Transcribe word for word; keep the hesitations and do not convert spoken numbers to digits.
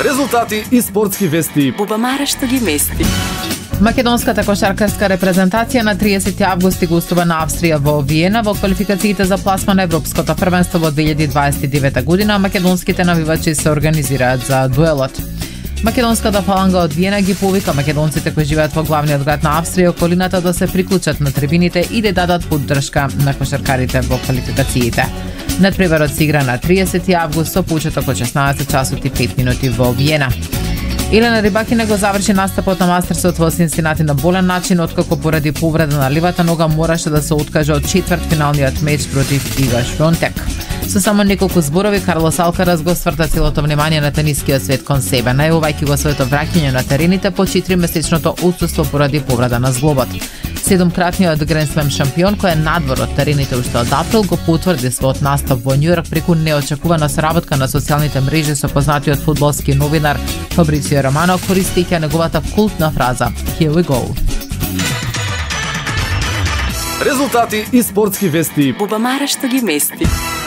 Резултати и спортски вести. Бубамара што ги мести. Македонската кошаркарска репрезентација на триесети август гостува на Австрија во Виена во квалификациите за пласма на Европското првенство во две илјади дваесет и девета година. Македонските навивачи се организираат за дуелот. Македонската фаланга од Виена ги повика македонците кои живеат во главниот град на Австрија и околината да се приклучат на трибините и да дадат поддршка на кошаркарите во квалификациите. Надпреварот се игра на триесети август со почеток од шеснаесет часот и пет минути во Виена. Елена Рибакина го заврши настапот на мастерсот во Синсинати на болен начин, откако поради повреда на ливата нога мораше да се откаже од четвртфиналниот меч против Ига Швонтек. Со само неколку зборови, Карлос Алкарас го сврта целото внимание на тенискиот свет кон себе, најавувајќи го своето враќање на терените по четиримесечното отсуство поради повреда на зглобот. Седумкратниот Гренслем шампион, кој е надвор од терените уште од април, го потврди својот настап во Њујорк преку неочекувана соработка на социјалните мрежи со познатиот фудбалски новинар Фабрицио Романо, користејќи неговата култна фраза "Here we go". Резултати и спортски вести. Бубамара што ги мести.